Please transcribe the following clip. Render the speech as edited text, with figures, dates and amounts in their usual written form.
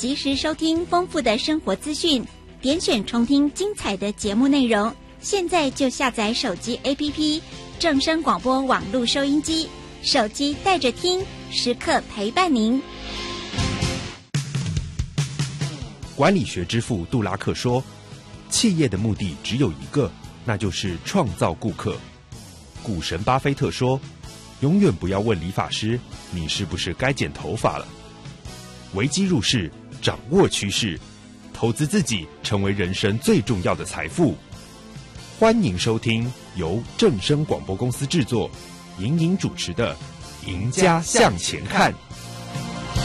及时收听丰富的生活资讯，点选重听精彩的节目内容。现在就下载手机 APP 正声广播网络收音机，手机带着听，时刻陪伴您。 管理学之父杜拉克说，企业的目的只有一个，那就是创造顾客。股神巴菲特说，永远不要问理发师你是不是该剪头发了。危机入市，掌握趋势，投资自己成为人生最重要的财富。欢迎收听由正声广播公司制作、莹莹主持的《赢家向前看》。